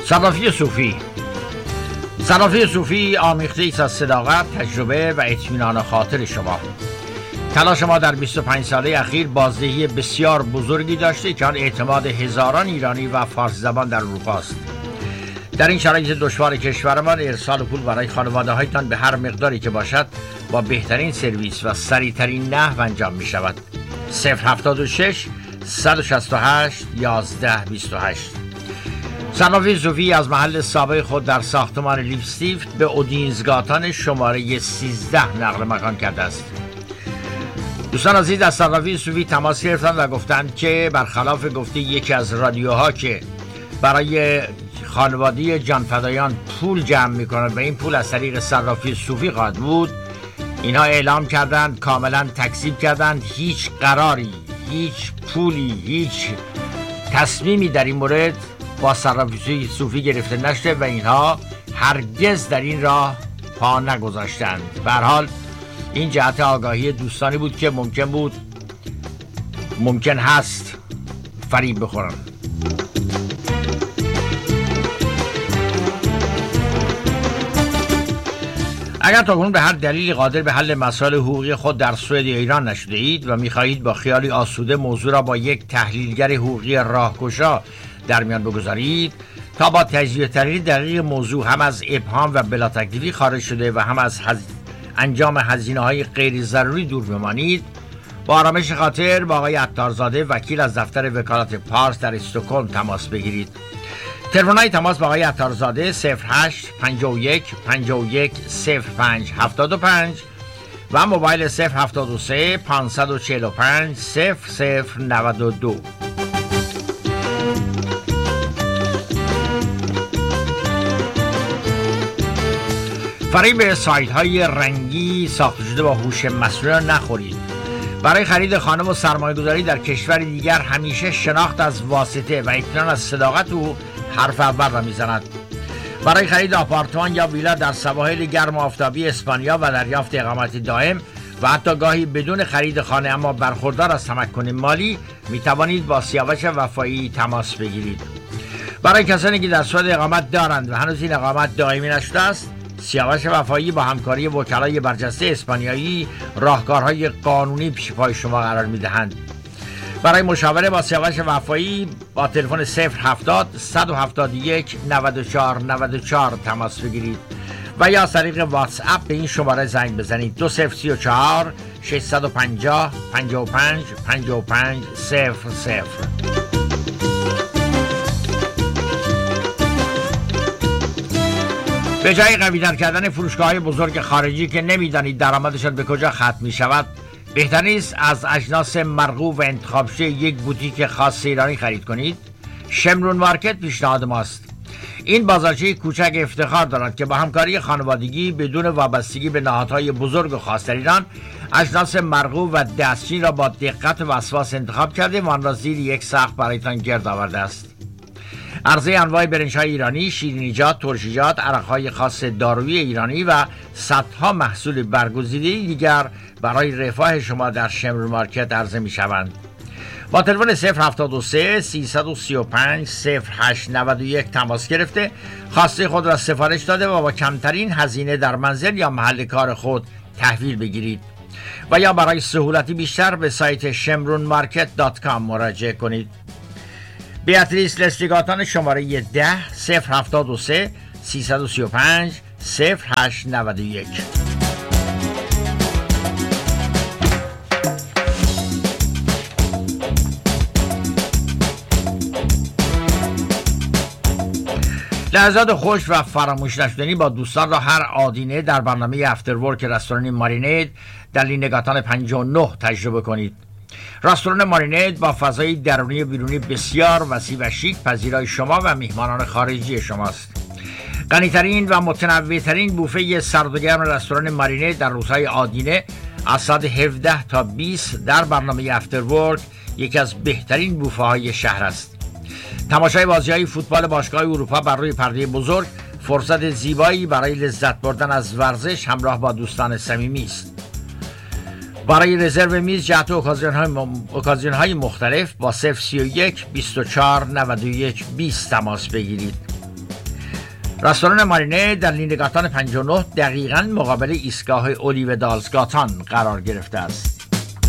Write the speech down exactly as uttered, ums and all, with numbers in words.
صرافی صوفی. صرافی صوفی آمیخته ایست از صداقت، تجربه و اطمینان خاطر شما. تلاش ما در بیست و پنج ساله اخیر بازدهی بسیار بزرگی داشته که آن اعتماد هزاران ایرانی و فارسی زبان در اروپا است. در این شرایط دشوار کشورمان ارسال پول برای خانواده هایتان به هر مقداری که باشد با بهترین سرویس و سریعترین نحو انجام می شود. صفر هفتاد و شش صد و شصت و هشت یازده بیست و هشت. صرافی صوفی از محل سابق خود در ساختمان لیپستیفت به اودینزگاتان شماره سیزده نقل مکان کرده است. دوستان عزیز از صرافی صوفی تماس گرفتند و گفتند که برخلاف گفته یکی از رادیوها که برای خانواده جانفدایان پول جمع میکنند و این پول از طریق صرافی صوفی خواهد بود، اینها اعلام کردند، کاملا تکذیب کردند، هیچ قراری، هیچ پولی، هیچ تصمیمی در این مورد با صرافی صوفی گرفته نشده و اینها هرگز در این راه پا نگذاشتند. به هر حال این جهت آگاهی دوستانی بود که ممکن بود ممکن هست فریب بخورن. اگر تاکنون به هر دلیلی قادر به حل مسائل حقوقی خود در سوئد یا ایران نشده اید و می‌خواهید با خیالی آسوده موضوع را با یک تحلیلگر حقوقی راهگشا در میان بگذارید تا با تجزیه تحلیل دقیق موضوع هم از ابهام و بلا تکلیفی خارج شده و هم از هز... انجام هزینه‌های غیر ضروری دور بمانید، با آرامش خاطر با آقای عطارزاده وکیل از دفتر وکالت پارس در استکهلم تماس بگیرید. تلفن‌های تماس با آقای عطارزاده صفر هشت پنجاه و یک پنجاه و یک صفر پنج هفتاد و پنج و موبایل صفر هفتاد و سه پانصد و چهل و پنج صفر صفر نود و دو. فریب سایت های رنگی ساخته شده با هوش مصنوعی نخورید. برای خرید خانه و سرمایه گذاری در کشور دیگر همیشه شناخت از واسطه و اطمینان از صداقت او حرف اول را میزند. برای خرید آپارتمان یا ویلا در سواحل گرم و آفتابی اسپانیا و دریافت اقامت دائم و حتی گاهی بدون خرید خانه اما برخوردار از تمکن مالی می توانید با سیاوش وفایی تماس بگیرید. برای کسانی که در سوئد اقامت دارند و هنوز این اقامت دائمی نشده است، سیاوش وفایی با همکاری وکلای برجسته اسپانیایی راهکارهای قانونی پیش پای شما قرار می‌دهند. برای مشاوره با سیاوش وفایی با تلفن صفر هفتاد صد و هفتاد و یک نود و چهار نود و چهار تماس بگیرید و یا از طریق واتس اپ به این شماره زنگ بزنید دو صفر سه و چهار ششصد و پنجاه پنجاه و پنج پنجاه و پنج صفر صفر. به جای قوی‌تر کردن فروشگاه‌های بزرگ خارجی که نمی‌دانید درآمدشان به کجا ختم می‌شود، بهتر نیست از اجناس مرغوب و انتخاب شده یک بوتیک خاص ایرانی خرید کنید؟ شمرون مارکت پیشنهاد ماست. این بازارچه کوچک افتخار دارد که با همکاری خانوادگی بدون وابستگی به نهادهای بزرگ و خاص در ایران اجناس مرغوب و دستچین را با دقت و وسواس انتخاب کرده و آن را زیر یک سقف برایتان گرد آورده است. عرضه انواع برنج‌های ایرانی، شیرینیجات، ترشیجات، عرق‌های خاص دارویی ایرانی و صدها محصول برگزیده دیگر برای رفاه شما در شمرون مارکت عرضه می‌شوند. با تلفن صفر هفتاد و سه سیصد و سی و پنج صفر هشت نود و یک تماس گرفته خواسته خود را سفارش داده و با کمترین هزینه در منزل یا محل کار خود تحویل بگیرید و یا برای سهولتی بیشتر به سایت شمرون مارکت دات کام مراجعه کنید. بیاتریس لستیگاتان شماره ده صفر هفتاد و سه سیصد و سی و پنج صفر هشت نود و یک. لحظات خوش و فراموش نشدنی با دوستان را هر آدینه در برنامه افتر ورک رستوران مارینید در لینگاتان پنجاه و نه تجربه کنید. رستوران مارینید با فضای درونی و بیرونی بسیار وسیع و شیک پذیرای شما و میهمانان خارجی شماست. غنی‌ترین و متنوع‌ترین بوفه سرد و گرم رستوران مارینید در روزهای آدینه از ساعت هفده تا بیست در برنامه افتر ورک یکی از بهترین بوفه های شهر است. تماشای بازی‌های فوتبال باشگاه اروپا بر روی پرده بزرگ فرصت زیبایی برای لذت بردن از ورزش همراه با دوستان صمیمی است. برای رزرو میز جهت اوکازیون‌های مختلف با صفر سی و یک بیست و چهار نود و یک بیست تماس بگیرید. رستوران مارینه در لیندگاتان پنجاه و نه دقیقاً مقابل ایستگاه اولیو دالزگاتان قرار گرفته است.